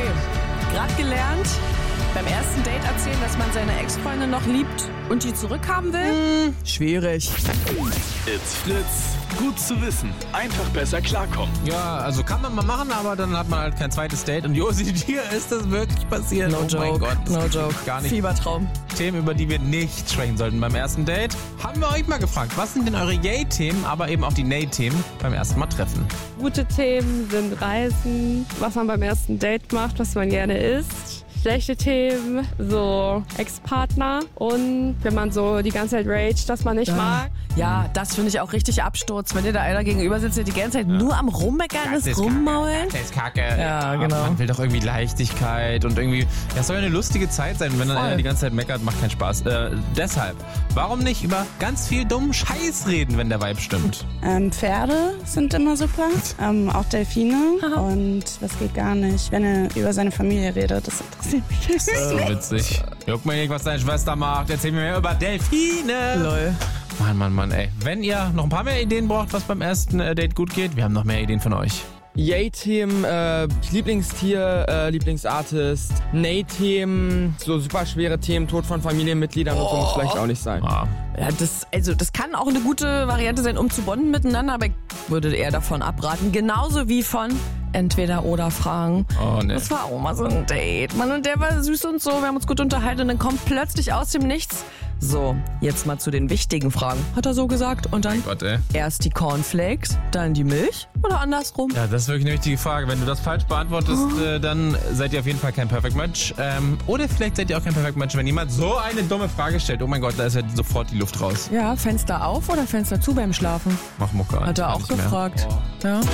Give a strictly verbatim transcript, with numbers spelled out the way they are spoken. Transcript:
gerade gelernt, beim ersten Date erzählen, dass man seine Ex-Freundin noch liebt und die zurückhaben will? Hm, schwierig. It's Fritz. Gut zu wissen. Einfach besser klarkommen. Ja, also kann man mal machen, aber dann hat man halt kein zweites Date. Und Josi, dir ist das wirklich passiert. No oh joke, mein Gott, das no geht joke. Gar nicht. Fiebertraum. Themen, über die wir nicht sprechen sollten beim ersten Date. Haben wir euch mal gefragt, was sind denn eure Yay-Themen, aber eben auch die Nay-Themen beim ersten Mal treffen? Gute Themen sind Reisen, was man beim ersten Date macht, was man gerne isst. Schlechte Themen, so Ex-Partner und wenn man so die ganze Zeit raged, dass man nicht mag. Ja, das finde ich auch richtig Absturz, wenn dir da einer gegenüber sitzt, der die ganze Zeit ja. nur am Rummeckern ist, rummaulen. Das ist kacke. Ja, genau. Man will doch irgendwie Leichtigkeit und irgendwie, ja, es soll ja eine lustige Zeit sein. Wenn dann Voll. einer die ganze Zeit meckert, macht keinen Spaß. Äh, deshalb, warum nicht über ganz viel dummen Scheiß reden, wenn der Vibe stimmt? Ähm, Pferde sind immer super, ähm, auch Delfine. Und was geht gar nicht, wenn er über seine Familie redet, das interessiert mich nicht. So witzig. Juck mir nicht, was deine Schwester macht. Erzähl mir mehr über Delfine. Lol. Mann, Mann, Mann, ey. Wenn ihr noch ein paar mehr Ideen braucht, was beim ersten äh, Date gut geht, wir haben noch mehr Ideen von euch. Yay-Themen, äh, Lieblingstier, äh, Lieblingsartist, Nay-Themen, so super schwere Themen, Tod von Familienmitgliedern oh. und so muss vielleicht auch nicht sein. Ah. Ja, das, also, das kann auch eine gute Variante sein, um zu bonden miteinander, aber ich würde eher davon abraten. Genauso wie von Entweder-Oder-Fragen. Oh, ne. Das war auch mal so ein Date. Mann, und der war süß und so, wir haben uns gut unterhalten und dann kommt plötzlich aus dem Nichts: So, jetzt mal zu den wichtigen Fragen. Hat er so gesagt. Und dann Gott, ey. erst die Cornflakes, dann die Milch oder andersrum? Ja, das ist wirklich eine wichtige Frage. Wenn du das falsch beantwortest, oh. äh, dann seid ihr auf jeden Fall kein Perfect Match. Ähm, oder vielleicht seid ihr auch kein Perfect Match, wenn jemand so eine dumme Frage stellt. Oh mein Gott, da ist ja sofort die Luft raus. Ja, Fenster auf oder Fenster zu beim Schlafen? Mach Mucke an. Hat er auch gefragt. Oh. Ja.